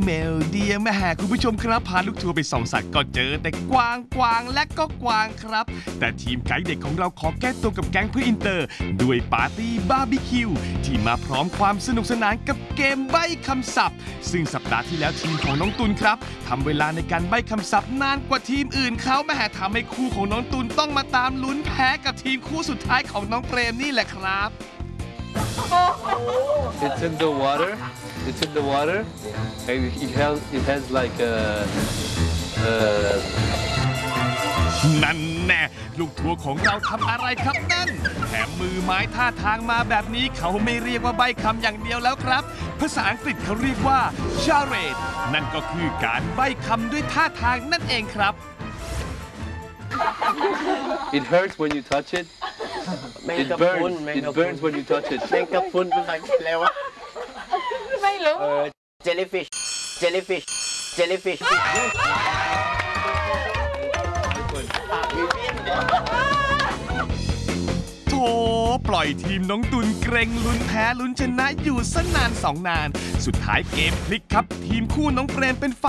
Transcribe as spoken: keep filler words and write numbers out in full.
เมลเดียแม่แห่คุณผู้ชมครับพาลูกทัวร์ไปส่องสัตว์ก็เจอแต่กวางกวางและก็กวางครับแต่ทีมไกด์เด็กของเราขอแก้ตัวกับแก๊งเพื่ออินเตอร์ด้วยปาร์ตี้บาร์บีคิวที่มาพร้อมความสนุกสนานกับเกมใบ้คำศัพท์ซึ่งสัปดาห์ที่แล้วทีมของน้องตุลครับทำเวลาในการใบ้คำศัพท์นานกว่าทีมอื่นเขาแม่แห่ทำให้คู่ของน้องตุลต้องมาตามลุ้นแพ้กับทีมคู่สุดท้ายของน้องเปรมนี่แหละครับ It's in the water. It's in the water. And it has it has like a. Uh, นั่นแน่ลูกทัวร์ของเราทำอะไรครับนั่นแถมมือไม้ท่าทางมาแบบนี้เขาไม่เรียกว่าใบ้คำอย่างเดียวแล้วครับภาษาอังกฤษเขาเรียกว่า charade นั่นก็คือการใบ้คำด้วยท่าทางนั่นเองครับ it hurts when you touch it. แมง It กะพรุน burns. แมง It กะพรุน burns when you touch it. แมงกะพรุนภาษาอังกฤษแล้ววะไม่รู้เออ jellyfish jellyfish jellyfish โถปล่อยทีมน้องตุลเกรงลุ้นแพ้ลุ้นชนะอยู่สนานสองนานสุดท้ายเกมพลิกครับทีมคู่น้องเปรมเป็นฝ่าย